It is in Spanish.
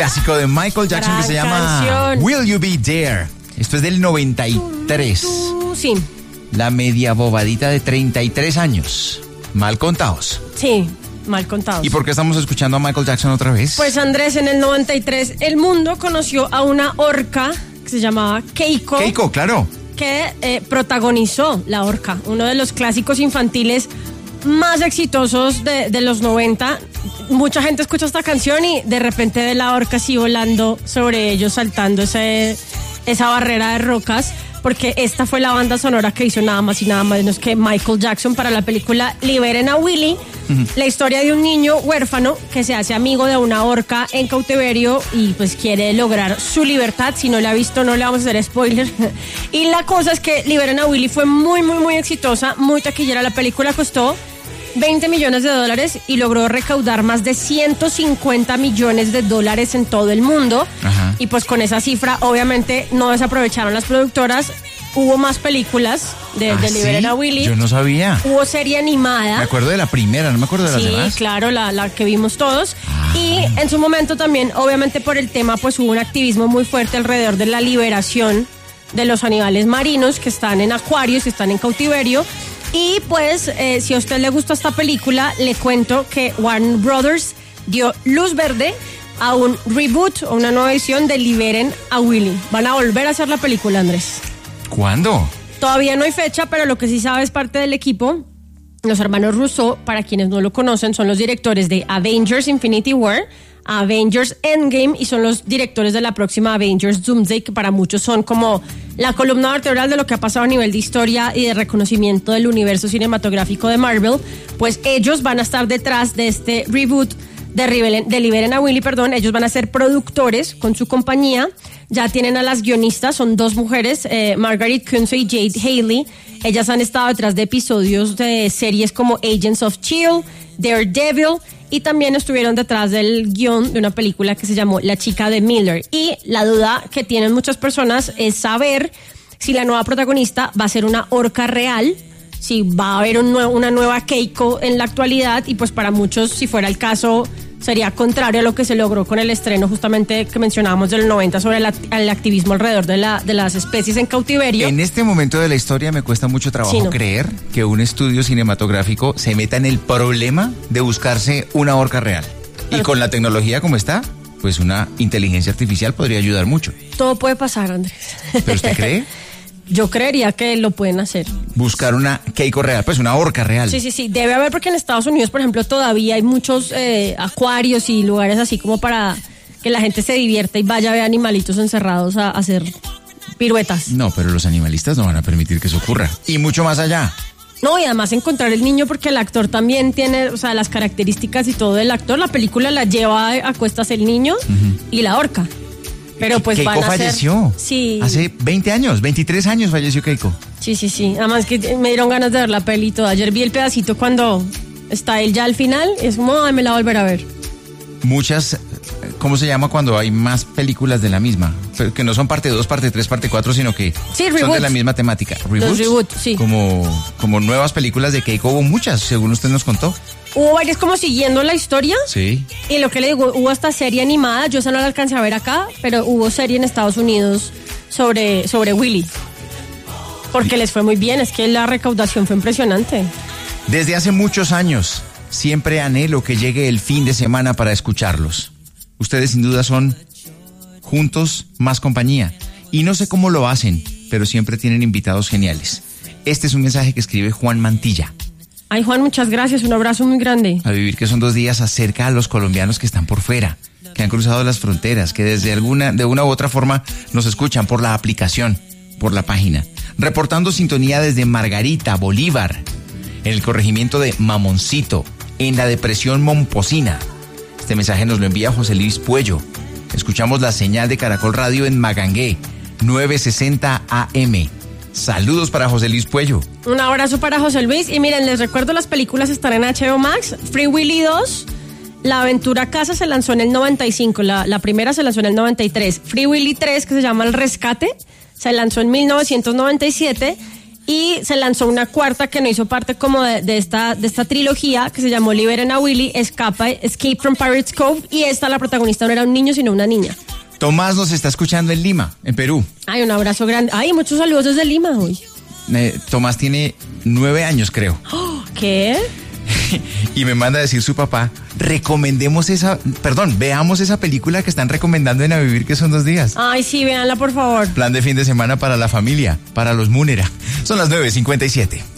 Clásico de Michael Jackson que se llama Will You Be There. Esto es del 93. Sí. La media bobadita de 33 años. Mal contados. Sí, mal contados. ¿Y por qué estamos escuchando a Michael Jackson otra vez? Pues Andrés, en el 93 el mundo conoció a una orca que se llamaba Keiko. Keiko, claro. Que protagonizó La Orca, uno de los clásicos infantiles más exitosos de los 90. Mucha gente escucha esta canción y de repente ve La Orca así volando sobre ellos, saltando esa barrera de rocas, porque esta fue la banda sonora que hizo nada más y nada menos que Michael Jackson para la película Liberen a Willy. La historia de un niño huérfano que se hace amigo de una orca en cautiverio y pues quiere lograr su libertad. Si no la ha visto, no le vamos a hacer spoiler. Y la cosa es que Liberen a Willy fue muy, muy, muy exitosa, muy taquillera. La película costó $20 millones y logró recaudar más de $150 millones en todo el mundo. Ajá. Y pues con esa cifra, obviamente, no desaprovecharon las productoras. Hubo más películas de Liberen a Willy. Yo no sabía. Hubo serie animada. Me acuerdo de la primera, no me acuerdo de las demás. Sí, claro, la que vimos todos. Y en su momento también, obviamente por el tema, pues hubo un activismo muy fuerte alrededor de la liberación de los animales marinos que están en acuarios, que están en cautiverio. Y pues, si a usted le gustó esta película, le cuento que Warner Brothers dio luz verde a un reboot o una nueva edición de Liberen a Willy. Van a volver a hacer la película, Andrés. ¿Cuándo? Todavía no hay fecha, pero lo que sí sabe es parte del equipo. Los hermanos Russo, para quienes no lo conocen, son los directores de Avengers Infinity War, Avengers Endgame, y son los directores de la próxima Avengers Doomsday, que para muchos son como la columna vertebral de lo que ha pasado a nivel de historia y de reconocimiento del universo cinematográfico de Marvel. Pues ellos van a estar detrás de este reboot de Liberen a Willy, ellos van a ser productores con su compañía. Ya tienen a las guionistas, son dos mujeres, Margaret Kunze y Jade Haley. Ellas han estado detrás de episodios de series como Agents of S.H.I.E.L.D., Daredevil, y también estuvieron detrás del guión de una película que se llamó La chica de Miller. Y la duda que tienen muchas personas es saber si la nueva protagonista va a ser una orca real, si va a haber una nueva Keiko en la actualidad, y pues para muchos, si fuera el caso, sería contrario a lo que se logró con el estreno justamente que mencionábamos del 90 sobre el activismo alrededor de las especies en cautiverio. En este momento de la historia me cuesta mucho trabajo creer que un estudio cinematográfico se meta en el problema de buscarse una orca real. Y con la tecnología como está, pues una inteligencia artificial podría ayudar mucho. Todo puede pasar, Andrés. ¿Pero usted cree? Yo creería que lo pueden hacer. Buscar una Keiko real, pues una orca real. Sí, debe haber, porque en Estados Unidos, por ejemplo, todavía hay muchos acuarios y lugares así como para que la gente se divierta y vaya a ver animalitos encerrados a hacer piruetas. No, pero los animalistas no van a permitir que eso ocurra. Y mucho más allá. No, y además encontrar el niño, porque el actor también tiene, o sea, las características y todo del actor. La película la lleva a cuestas el niño y la orca. Pero pues Keiko van a falleció. Sí. Hace 20 años, 23 años falleció Keiko. Sí. Además que me dieron ganas de ver la peli y todo. Ayer vi el pedacito cuando está él ya al final. Es como, ay, me la voy a volver a ver. Muchas, ¿cómo se llama cuando hay más películas de la misma? Pero que no son parte 2, parte 3, parte 4, sino que son de la misma temática. ¿Reboots? Los reboots, sí. Como nuevas películas de Keiko, hubo muchas, según usted nos contó. Hubo varias como siguiendo la historia. Sí. Y lo que le digo, hubo hasta serie animada. Yo esa no la alcancé a ver acá, pero hubo serie en Estados Unidos sobre Willy. Porque les fue muy bien, es que la recaudación fue impresionante. Desde hace muchos años, siempre anhelo que llegue el fin de semana para escucharlos. Ustedes sin duda son juntos más compañía. Y no sé cómo lo hacen, pero siempre tienen invitados geniales. Este es un mensaje que escribe Juan Mantilla. Ay, Juan, muchas gracias, un abrazo muy grande. A vivir que son 2 días acerca a los colombianos que están por fuera, que han cruzado las fronteras, que de una u otra forma nos escuchan por la aplicación, por la página. Reportando sintonía desde Margarita, Bolívar, en el corregimiento de Mamoncito, en la depresión Momposina. Este mensaje nos lo envía José Luis Puello. Escuchamos la señal de Caracol Radio en Magangué, 960 AM. Saludos para José Luis Puello. Un abrazo para José Luis. Y miren, les recuerdo, las películas están en HBO Max. Free Willy 2, La Aventura Casa se lanzó en el 95. La primera se lanzó en el 93. Free Willy 3, que se llama El Rescate, se lanzó en 1997. y se lanzó una cuarta que no hizo parte como de esta trilogía, que se llamó Liberen a Willy, Escape from Pirates Cove, y esta, la protagonista no era un niño sino una niña. Tomás nos está escuchando en Lima, en Perú. Ay, un abrazo grande. Ay, muchos saludos desde Lima hoy. Tomás tiene 9 años, creo. ¿Qué? Y me manda a decir su papá, veamos esa película que están recomendando en A Vivir, que son 2 días. Ay, sí, véanla, por favor. Plan de fin de semana para la familia, para los Múnera. Son las 9:57.